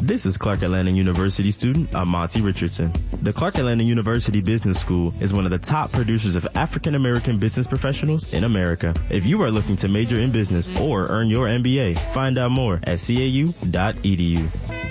This is Clark Atlanta University student Monty Richardson. The Clark Atlanta University Business School is one of the top producers of African American business professionals in America. If you are looking to major in business or earn your MBA, find out more at cau.edu.